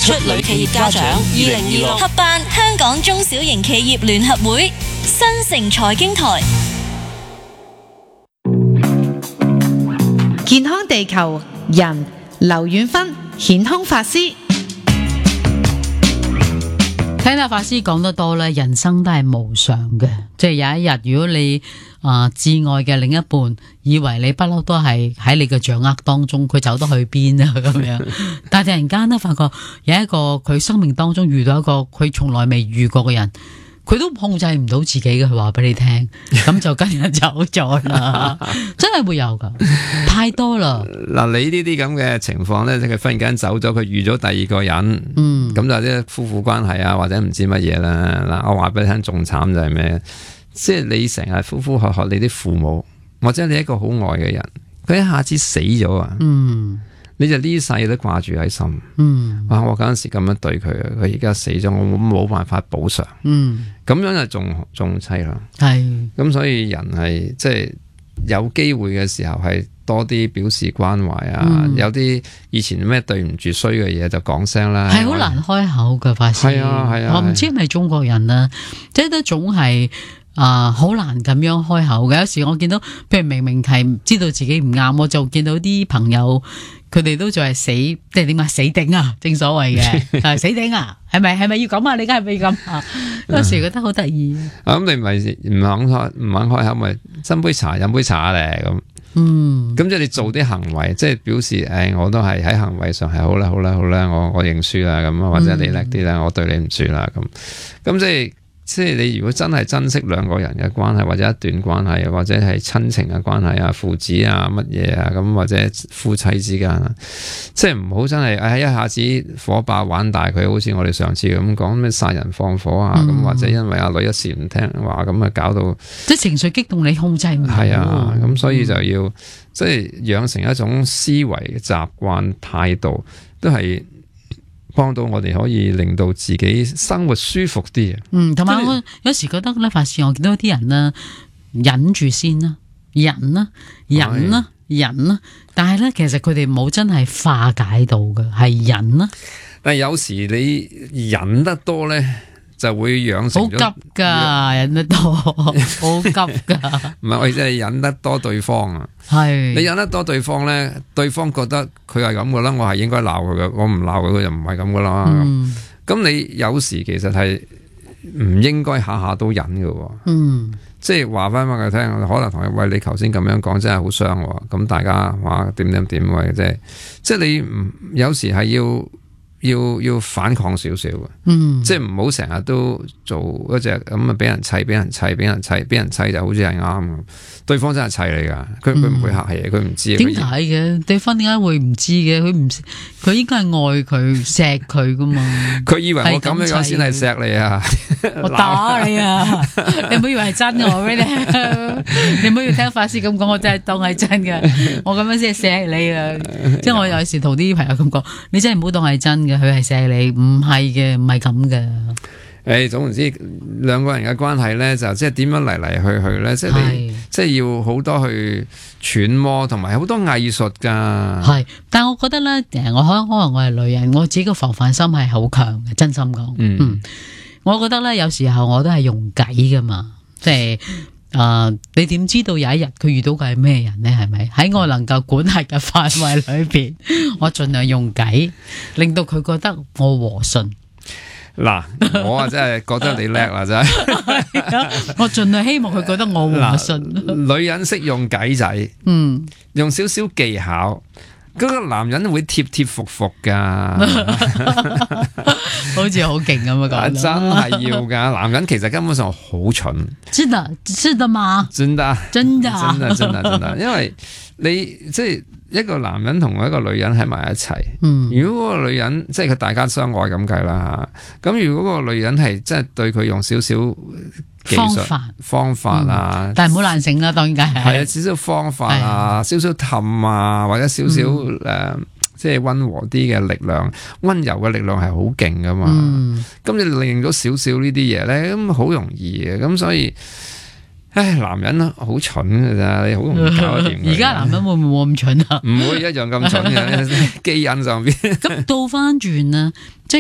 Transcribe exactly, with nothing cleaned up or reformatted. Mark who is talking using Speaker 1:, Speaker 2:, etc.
Speaker 1: 出女企業家獎二零二六
Speaker 2: 合辦香港中小型企業聯合會，新城財經台。
Speaker 3: 健康地球人劉遠芬顯空法師。
Speaker 4: 聽下法師講得多咧，人生都係無常嘅，即係有一日如果你啊、呃、至愛嘅另一半以為你不嬲都係喺你嘅掌握當中，佢走得去邊啊咁樣，但係突然間咧發覺有一個佢生命當中遇到一個佢從來未遇過嘅人，佢都控制唔到自己嘅，佢話俾你聽，咁就跟人走咗啦，真係會有噶，太多啦。
Speaker 5: 嗱，你呢啲咁嘅情況咧，即係佢忽然間走咗，佢遇咗第二個人，嗯，咁就啲夫婦關係啊，或者唔知乜嘢啦。嗱，我話俾你聽，仲慘就係咩？即係你成日呼呼喝喝你啲父母，或者你一個好愛嘅人，佢一下子死咗啊，嗯。你就呢世都掛住喺心，嗯，哇！我嗰陣時咁樣對佢，佢而家死咗，我冇辦法補償，嗯，咁樣就仲仲淒涼，係，咁所以人係即係有機會嘅時候係多啲表示關懷啊，嗯、有啲以前咩對唔住衰嘅嘢就講聲啦，係好難開口嘅法師，係啊係啊，我唔知係咪中國人啊，即係都總係。啊，好難咁樣開口嘅。有時我見到，譬如明明係知道自己唔啱，我就見到啲朋友，佢哋都仲係死，即係點啊？死頂啊！正所謂嘅，係死頂啊！係咪係咪要咁啊？你梗係咪要咁啊？有時覺得好得意。咁你咪唔肯開唔肯開口，咪斟杯茶飲杯茶咧咁。嗯，咁即係你做啲行為，即係表示，誒、哎，我都係喺行為上係好啦，好啦，好啦，我我認輸啦，咁或者你叻啲啦，我對你唔住啦，咁，咁即係。即係你如果真係珍惜兩個人嘅關係，或者一段關係，或者係親情嘅關係啊、父子啊、乜嘢啊咁，或者夫妻之間啊，即係唔好真係誒、哎、一下子火爆玩大佢，好似我哋上次咁講咩殺人放火啊，咁、嗯、或者因為阿女一時唔聽話咁啊，搞到即係情緒激動，你控制唔到。係啊，咁所以就要、嗯、即係養成一種思維習慣態度，都係。幫到我哋可以令到自己生活舒服啲啊！嗯，同埋我有時覺得咧，法師我見到啲人咧忍住先啦，忍啦，忍啦，忍啦，但係咧其實佢哋冇真係化解到嘅，係忍啦。但係有時你忍得多咧，就會養成咗好急噶，忍得多好急噶。唔係我真係忍得多對方啊！係你忍得多對方咧，對方覺得佢係咁噶啦，我係應該鬧佢噶，我唔鬧佢，佢就唔係咁噶啦。咁、嗯、你有時其實係唔應該下下都忍噶。嗯，即係話翻翻佢聽，可能同佢喂，你頭先咁樣講真係好傷，咁大家話點點點喂，即係即係你唔有時係要。要要反抗少少嘅，嗯，即係唔好成日都做一隻咁啊，俾人砌，俾人砌，俾人砌，俾人砌就好似係啱咁。對方真係砌你噶，佢佢唔會客氣，佢唔知點解嘅。對方點解會唔知嘅？佢唔佢應該係愛佢錫佢噶嘛？佢以為我咁樣先係錫你啊！我打你啊！你唔好以為係真嘅，我俾你，你唔好要聽法師咁講，我真係當係真嘅。我咁樣先係錫你啊！即係我有時同啲朋友咁講，你真係唔好當係真嘅，佢係錫你，唔係嘅，唔係咁嘅。誒，總之兩個人嘅關係咧，就即係點樣嚟嚟去去咧，即係你即係要好多去揣摩，同埋好多藝術噶。係，但係我覺得咧，誒，我可能可能我係女人，我自己個防範心係好強嘅，真心講。嗯，嗯，我覺得咧，有時候我都係用計噶嘛，即係啊，你點知道有一日佢遇到嘅係咩人咧？係咪喺我能夠管轄嘅範圍裏邊，我盡量用計，令到佢覺得我和順。嗱，我啊真係覺得你叻啦，真係。我盡量希望佢覺得我和順。女人識用計仔，嗯，用少少技巧，嗰、那個男人會貼貼服服噶，好似好勁咁啊！講真係要噶，男人其實根本上好蠢。真的，真的嗎？真的，真的，真的，真的，真的，因為你即係。一個男人同一個女人喺埋一齊，嗯、如果嗰個女人即係佢大家相愛咁計啦吓，咁如果嗰個女人係即係對佢用少少技術方法方法啊，嗯、但係唔好難整啦，當然係係啊，少少方法啊，少少氹啊，或者少少誒、嗯呃，即係溫和啲嘅力量，溫柔嘅力量係好勁噶嘛。咁、嗯、你利用咗少少呢啲嘢咧，咁好容易嘅，咁所以。唉，男人啊，好蠢㗎咋，你好容易搞得掂。而家男人會唔會冇咁蠢啊？唔會一樣咁蠢嘅，基因上邊。咁倒翻轉啊，即